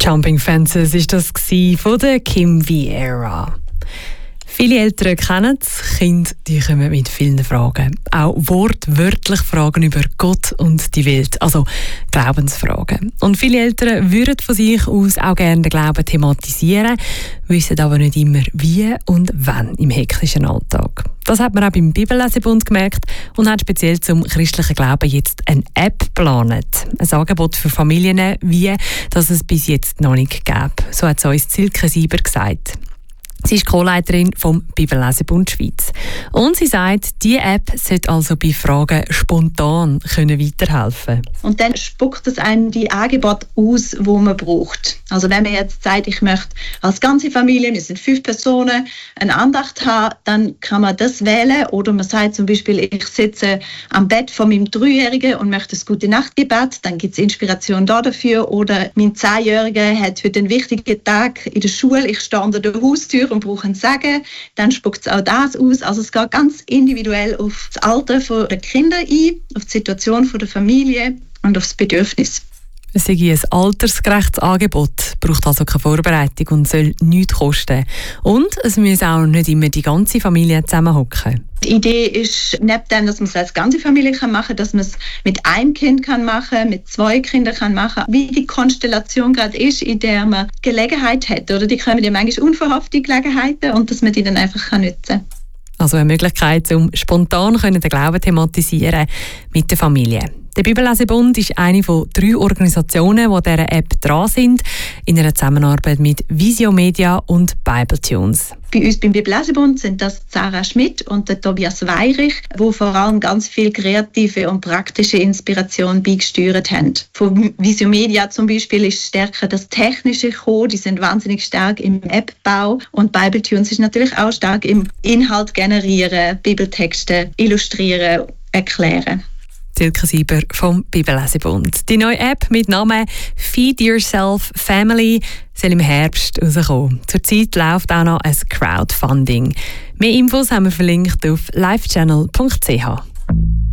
Jumping Fences ist das von der Kim Vieira. Viele Eltern kennen es, Kinder die kommen mit vielen Fragen. Auch wortwörtlich Fragen über Gott und die Welt, also Glaubensfragen. Und viele Eltern würden von sich aus auch gerne den Glauben thematisieren, wissen aber nicht immer wie und wann im hektischen Alltag. Das hat man auch beim Bibellesebund gemerkt und hat speziell zum christlichen Glauben jetzt eine App geplant. Ein Angebot für Familien, wie das es bis jetzt noch nicht gab. So hat es uns Silke Sieber gesagt. Sie ist Co-Leiterin vom Bibellesebund Schweiz. Und sie sagt, diese App sollte also bei Fragen spontan weiterhelfen können. Und dann spuckt es einem die Angebote aus, die man braucht. Also wenn man jetzt sagt, ich möchte als ganze Familie, wir sind 5 Personen, eine Andacht haben, dann kann man das wählen. Oder man sagt zum Beispiel, ich sitze am Bett von meinem 3-Jährigen und möchte ein Gute-Nacht-Gebet, dann gibt es Inspiration dafür. Oder mein 10-Jähriger hat heute einen wichtigen Tag in der Schule, ich stehe unter der Haustür und brauche ein Sagen, dann spuckt es auch das aus. Also es geht ganz individuell auf das Alter der Kinder ein, auf die Situation der Familie und auf das Bedürfnis. Es sei ein altersgerechtes Angebot, braucht also keine Vorbereitung und soll nichts kosten. Und es muss auch nicht immer die ganze Familie zusammenhocken. Die Idee ist, neben dem, dass man es als ganze Familie machen kann, dass man es mit einem Kind machen kann, mit 2 Kindern machen kann, wie die Konstellation gerade ist, in der man Gelegenheit hat. Oder die kommen ja manchmal unverhoffte Gelegenheiten und dass man die dann einfach nutzen kann. Also eine Möglichkeit, um spontan den Glauben thematisieren mit der Familie. Der Bibellesebund ist eine von 3 Organisationen, die an dieser App dran sind, in einer Zusammenarbeit mit Visio Media und Bibletunes. Bei uns beim Bibellesebund sind das Sarah Schmidt und der Tobias Weyrich, die vor allem ganz viel kreative und praktische Inspiration beigesteuert haben. Von Visio Media zum Beispiel ist stärker das Technische gekommen, die sind wahnsinnig stark im Appbau und Bibletunes ist natürlich auch stark im Inhalt generieren, Bibeltexte illustrieren, erklären. Silke Sieber vom Bibellesebund. Die neue App mit Namen Feed Yourself Family soll im Herbst rauskommen. Zurzeit läuft auch noch ein Crowdfunding. Mehr Infos haben wir verlinkt auf livechannel.ch.